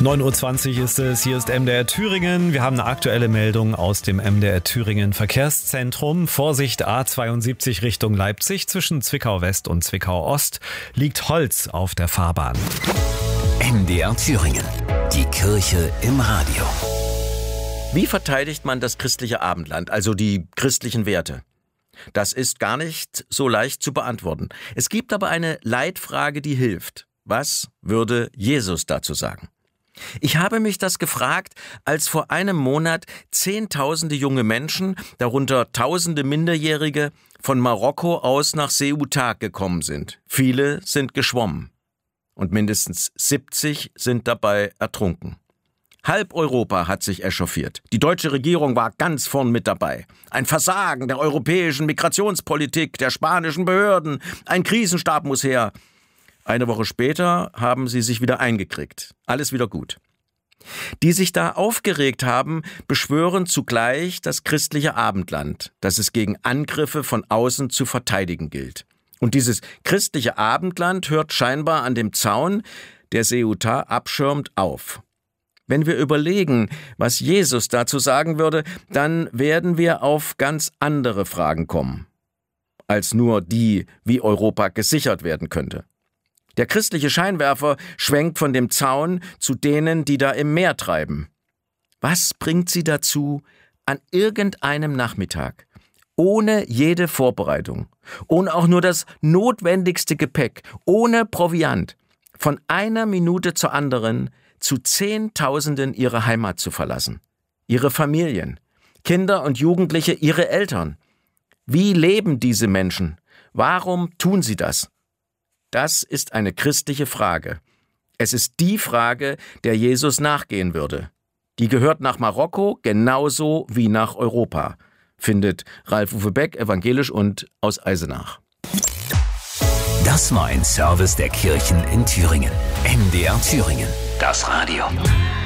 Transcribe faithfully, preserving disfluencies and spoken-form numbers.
neun Uhr zwanzig ist es, hier ist M D R Thüringen. Wir haben eine aktuelle Meldung aus dem M D R Thüringen Verkehrszentrum. Vorsicht A zweiundsiebzig Richtung Leipzig, zwischen Zwickau West und Zwickau Ost liegt Holz auf der Fahrbahn. M D R Thüringen, die Kirche im Radio. Wie verteidigt man das christliche Abendland, also die christlichen Werte? Das ist gar nicht so leicht zu beantworten. Es gibt aber eine Leitfrage, die hilft. Was würde Jesus dazu sagen? Ich habe mich das gefragt, als vor einem Monat Zehntausende junge Menschen, darunter Tausende Minderjährige, von Marokko aus nach Ceuta gekommen sind. Viele sind geschwommen und mindestens siebzig sind dabei ertrunken. Halb Europa hat sich echauffiert. Die deutsche Regierung war ganz vorn mit dabei. Ein Versagen der europäischen Migrationspolitik, der spanischen Behörden. Ein Krisenstab muss her. Eine Woche später haben sie sich wieder eingekriegt. Alles wieder gut. Die sich da aufgeregt haben, beschwören zugleich das christliche Abendland, das es gegen Angriffe von außen zu verteidigen gilt. Und dieses christliche Abendland hört scheinbar an dem Zaun, der Ceuta abschirmt, auf. Wenn wir überlegen, was Jesus dazu sagen würde, dann werden wir auf ganz andere Fragen kommen, als nur die, wie Europa gesichert werden könnte. Der christliche Scheinwerfer schwenkt von dem Zaun zu denen, die da im Meer treiben. Was bringt sie dazu, an irgendeinem Nachmittag, ohne jede Vorbereitung, ohne auch nur das notwendigste Gepäck, ohne Proviant, von einer Minute zur anderen zu Zehntausenden ihre Heimat zu verlassen, ihre Familien, Kinder und Jugendliche, ihre Eltern? Wie leben diese Menschen? Warum tun sie das? Das ist eine christliche Frage. Es ist die Frage, der Jesus nachgehen würde. Die gehört nach Marokko genauso wie nach Europa, findet Ralf-Uwe Beck, evangelisch und aus Eisenach. Das war ein Service der Kirchen in Thüringen. M D R Thüringen, das Radio.